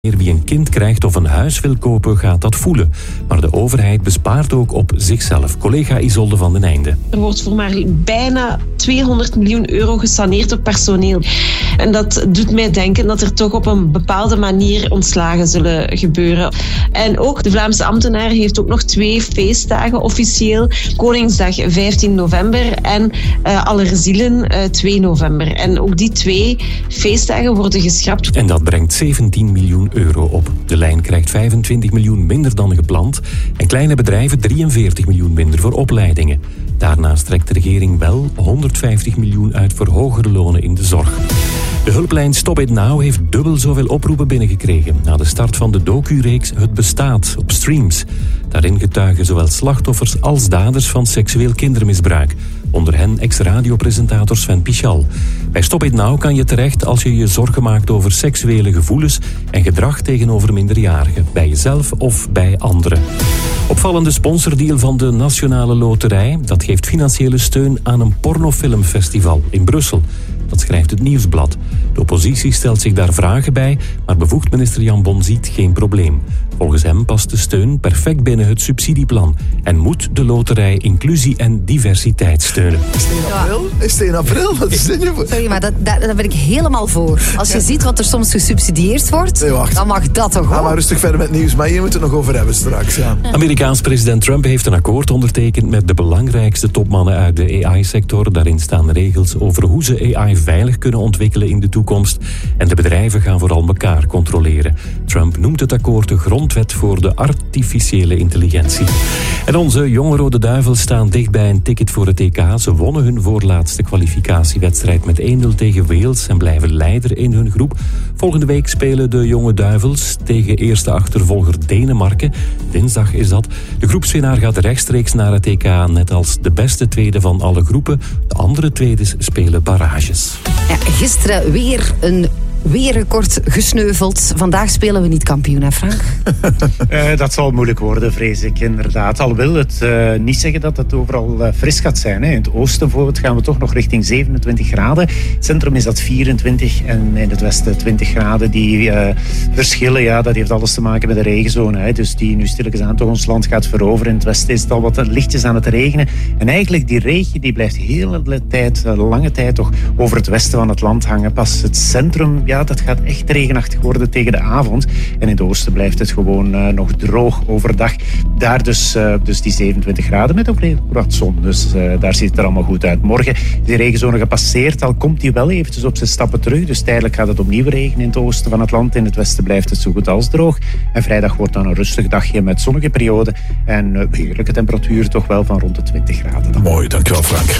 Wie een kind krijgt of een huis wil kopen, gaat dat voelen. Maar de overheid bespaart ook op zichzelf. Collega Isolde van den Einde. Er wordt voor maar bijna 200 miljoen euro gesaneerd op personeel. En dat doet mij denken dat er toch op een bepaalde manier ontslagen zullen gebeuren. En ook de Vlaamse ambtenaar heeft ook nog 2 feestdagen officieel. Koningsdag 15 november en Allerzielen 2 november. En ook die 2 feestdagen worden geschrapt. En dat brengt 17 miljoen euro op. De lijn krijgt 25 miljoen minder dan gepland en kleine bedrijven 43 miljoen minder voor opleidingen. Daarnaast trekt de regering wel 150 miljoen uit voor hogere lonen in de zorg. De hulplijn Stop It Now heeft dubbel zoveel oproepen binnengekregen na de start van de docu-reeks Het Bestaat op Streams. Daarin getuigen zowel slachtoffers als daders van seksueel kindermisbruik. Onder hen ex-radiopresentator Sven Pichal. Bij Stop It Now kan je terecht als je je zorgen maakt over seksuele gevoelens en gedrag tegenover minderjarigen, bij jezelf of bij anderen. Opvallende sponsordeal van de Nationale Loterij. Dat geeft financiële steun aan een pornofilmfestival in Brussel. Dat schrijft het Nieuwsblad. De oppositie stelt zich daar vragen bij, maar bevoegd minister Jan Bon ziet geen probleem. Volgens hem past de steun perfect binnen het subsidieplan en moet de loterij inclusie en diversiteit steunen. Is het in april? Wat is dit nu voor? Sorry, maar daar ben ik helemaal voor. Als je ziet wat er soms gesubsidieerd wordt, dan mag dat toch ook. Ga maar rustig verder met nieuws, maar hier moeten we het nog over hebben straks. Ja. Amerikaans president Trump heeft een akkoord ondertekend met de belangrijkste topmannen uit de AI-sector. Daarin staan regels over hoe ze AI veilig kunnen ontwikkelen in de toekomst. En de bedrijven gaan vooral elkaar controleren. Trump noemt het akkoord de grondwet voor de artificiële intelligentie. En onze jonge Rode Duivels staan dicht bij een ticket voor het EK. Ze wonnen hun voorlaatste kwalificatiewedstrijd met 1-0 tegen Wales en blijven leider in hun groep. Volgende week spelen de jonge Duivels tegen eerste achtervolger Denemarken. Dinsdag is dat. De groepswinnaar gaat rechtstreeks naar het EK, net als de beste tweede van alle groepen. De andere tweedes spelen barrages. Ja, gisteren weer een weerrecord gesneuveld. Vandaag spelen we niet kampioen, hè Frank? Dat zal moeilijk worden, vrees ik inderdaad. Al wil het niet zeggen dat het overal fris gaat zijn. Hè. In het oosten bijvoorbeeld gaan we toch nog richting 27 graden. Het centrum is dat 24 en in het westen 20 graden. Die verschillen, ja, dat heeft alles te maken met de regenzone. Hè. Dus die nu stilletjes aan toch ons land gaat veroveren. In het westen is het al wat lichtjes aan het regenen. En eigenlijk die regen die blijft hele tijd, lange tijd toch over het westen van het land hangen. Pas het centrum, ja, dat gaat echt regenachtig worden tegen de avond. En in het oosten blijft het gewoon nog droog overdag. Daar dus die 27 graden met ook wat zon. Dus daar ziet het er allemaal goed uit. Morgen is die regenzone gepasseerd. Al komt die wel eventjes op zijn stappen terug. Dus tijdelijk gaat het opnieuw regenen in het oosten van het land. In het westen blijft het zo goed als droog. En vrijdag wordt dan een rustig dagje met zonnige perioden. En heerlijke temperatuur toch wel van rond de 20 graden. Dan. Mooi, dankjewel Frank.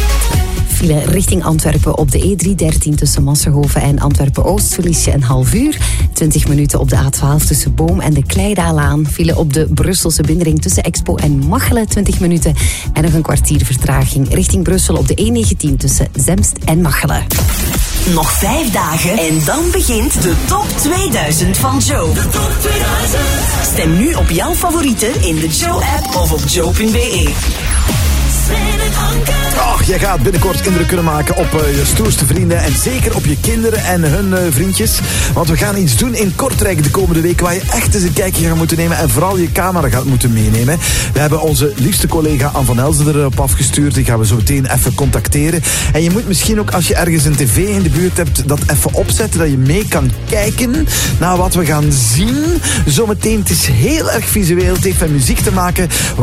File richting Antwerpen op de E313 tussen Massenhoven en Antwerpen-Oost verlies je een half uur. 20 minuten op de A12 tussen Boom en de Kleidaalaan. File op de Brusselse binnenring tussen Expo en Machelen 20 minuten. En nog een kwartier vertraging richting Brussel op de E19 tussen Zemst en Machelen. Nog 5 dagen en dan begint de Top 2000 van Joe. De Top 2000. Stem nu op jouw favorieten in de Joe-app of op joe.be. Ach, jij gaat binnenkort indruk kunnen maken op je stoerste vrienden en zeker op je kinderen en hun vriendjes. Want we gaan iets doen in Kortrijk de komende week waar je echt eens een kijkje gaat moeten nemen en vooral je camera gaat moeten meenemen. We hebben onze liefste collega Anne van Elzen erop afgestuurd. Die gaan we zo meteen even contacteren. En je moet misschien ook als je ergens een tv in de buurt hebt dat even opzetten, dat je mee kan kijken naar wat we gaan zien. Zometeen, het is heel erg visueel, het heeft met muziek te maken.